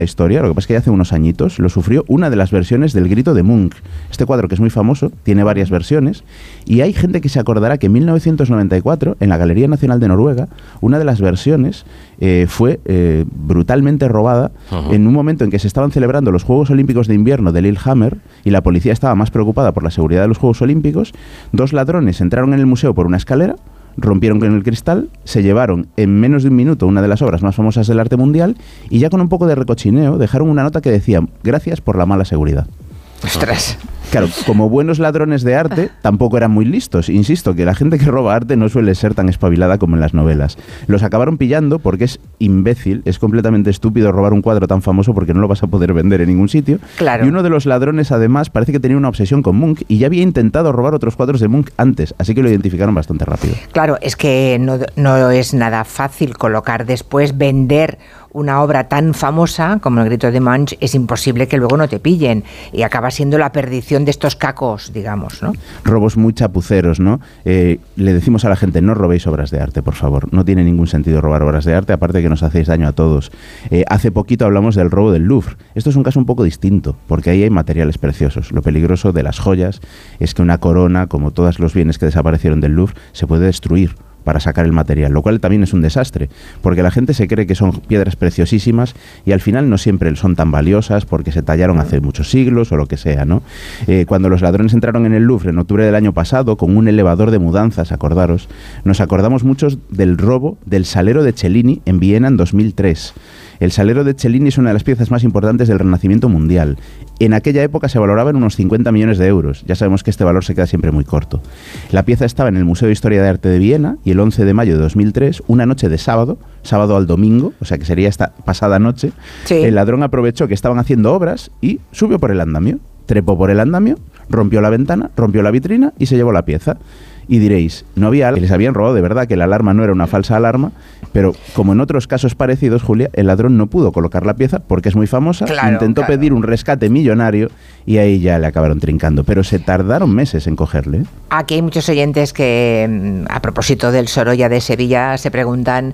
historia, lo que pasa es que hace unos añitos lo sufrió una de las versiones del Grito de Munch. Este cuadro, que es muy famoso, tiene varias versiones, y hay gente que se acordará que en 1994, en la Galería Nacional de Noruega, una de las versiones fue brutalmente robada en un momento en que se estaban celebrando los Juegos Olímpicos de Invierno de Lillehammer y la policía estaba más preocupada por la seguridad de los Juegos Olímpicos. Dos ladrones entraron en el museo por una escalera, rompieron con el cristal, se llevaron en menos de un minuto una de las obras más famosas del arte mundial y ya con un poco de recochineo dejaron una nota que decía: gracias por la mala seguridad. ¡Ostras! Claro, como buenos ladrones de arte, tampoco eran muy listos. Insisto, que la gente que roba arte no suele ser tan espabilada como en las novelas. Los acabaron pillando porque es imbécil, es completamente estúpido robar un cuadro tan famoso porque no lo vas a poder vender en ningún sitio. Claro. Y uno de los ladrones, además, parece que tenía una obsesión con Munch y ya había intentado robar otros cuadros de Munch antes, así que lo identificaron bastante rápido. Claro, es que no es nada fácil colocar después, vender una obra tan famosa como El Grito de Munch. Es imposible que luego no te pillen y acaba siendo la perdición de estos cacos, digamos, ¿no? Robos muy chapuceros, ¿no? Le decimos a la gente: no robéis obras de arte, por favor. No tiene ningún sentido robar obras de arte, aparte que nos hacéis daño a todos. Hace poquito hablamos del robo del Louvre. Esto es un caso un poco distinto, porque ahí hay materiales preciosos. Lo peligroso de las joyas es que una corona, como todos los bienes que desaparecieron del Louvre, se puede destruir para sacar el material, lo cual también es un desastre, porque la gente se cree que son piedras preciosísimas y al final no siempre son tan valiosas porque se tallaron hace muchos siglos o lo que sea, ¿no? Cuando los ladrones entraron en el Louvre en octubre del año pasado con un elevador de mudanzas, acordaros, nos acordamos muchos del robo del Salero de Cellini en Viena en 2003. El Salero de Cellini es una de las piezas más importantes del Renacimiento mundial. En aquella época se valoraba en unos 50 millones de euros. Ya sabemos que este valor se queda siempre muy corto. La pieza estaba en el Museo de Historia de Arte de Viena y el 11 de mayo de 2003, una noche de sábado al domingo, o sea que sería esta pasada noche, sí, el ladrón aprovechó que estaban haciendo obras y subió por el andamio, trepó por el andamio, rompió la ventana, rompió la vitrina y se llevó la pieza. Y diréis, no había, que les habían robado de verdad, que la alarma no era una falsa alarma, pero como en otros casos parecidos, Julia, el ladrón no pudo colocar la pieza porque es muy famosa, intentó pedir un rescate millonario y ahí ya le acabaron trincando, pero se tardaron meses en cogerle. Aquí hay muchos oyentes que, a propósito del Sorolla de Sevilla, se preguntan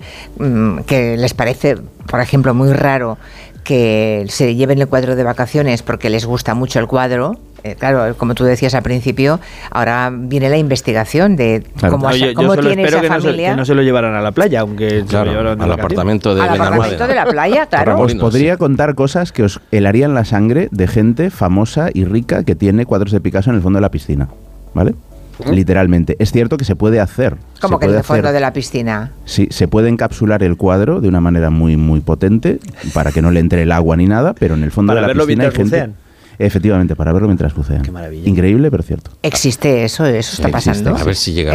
que les parece, por ejemplo, muy raro que se lleven el cuadro de vacaciones porque les gusta mucho el cuadro. Claro, como tú decías al principio, ahora viene la investigación de cómo tiene esa familia. Que no se lo llevaran a la playa, aunque claro, se lo llevaran al apartamento de Benalmádena. Al apartamento de la playa, claro. Os podría contar cosas que os helarían la sangre de gente famosa y rica que tiene cuadros de Picasso en el fondo de la piscina, ¿vale? Literalmente. Es cierto que se puede hacer. ¿Cómo que en el fondo de la piscina? Sí, se puede encapsular el cuadro de una manera muy, muy potente para que no le entre el agua ni nada, pero en el fondo de la piscina hay gente... Bucean. Efectivamente, para verlo mientras bucean. Qué maravilla. Increíble, pero cierto. ¿Existe eso? ¿Eso está pasando? A ver si llega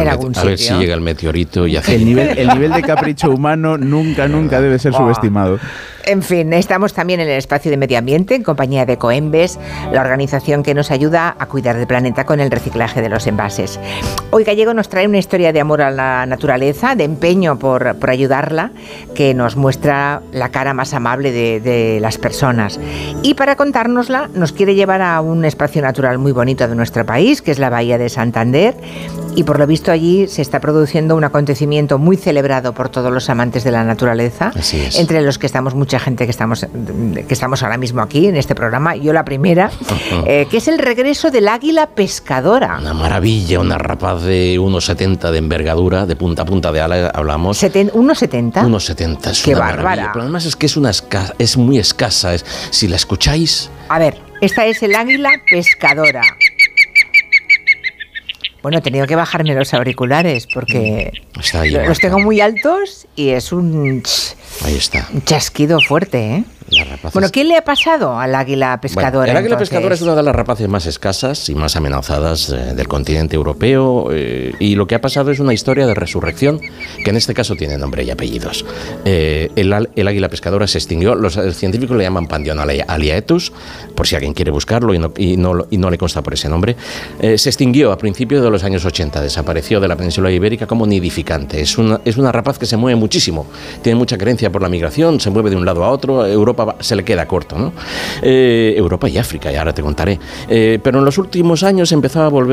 el meteorito y hace... El nivel de capricho humano nunca debe ser subestimado. En fin, estamos también en el espacio de medio ambiente en compañía de Coembes, la organización que nos ayuda a cuidar del planeta con el reciclaje de los envases. Hoy Gallego nos trae una historia de amor a la naturaleza, de empeño por ayudarla, que nos muestra la cara más amable de las personas. Y para contárnosla nos quiere llevar a un espacio natural muy bonito de nuestro país, que es la Bahía de Santander, y por lo visto allí se está produciendo un acontecimiento muy celebrado por todos los amantes de la naturaleza, entre los que estamos mucha gente que estamos ahora mismo aquí en este programa, yo la primera, que es el regreso del águila pescadora. Una maravilla, una rapaz de 1,70 de envergadura, de punta a punta de ala, hablamos. ¿1,70? 1,70, es Qué una bárbara. maravilla. Pero además es que es muy escasa. Si la escucháis... A ver, esta es el águila pescadora. Bueno, he tenido que bajarme los auriculares porque los tengo muy altos y es un chasquido fuerte, ¿eh? Bueno, ¿qué le ha pasado al águila pescadora? El águila pescadora es una de las rapaces más escasas y más amenazadas del continente europeo, y lo que ha pasado es una historia de resurrección que en este caso tiene nombre y apellidos. El águila pescadora se extinguió, los científicos le llaman Pandion aliaetus, por si alguien quiere buscarlo y no le consta por ese nombre. Se extinguió a principios de los años 80, desapareció de la península ibérica como nidificante. Es una rapaz que se mueve muchísimo, tiene mucha creencia por la migración, se mueve de un lado a otro. Europa se le queda corto, ¿no? Europa y África, y ahora te contaré. Pero en los últimos años empezaba a volver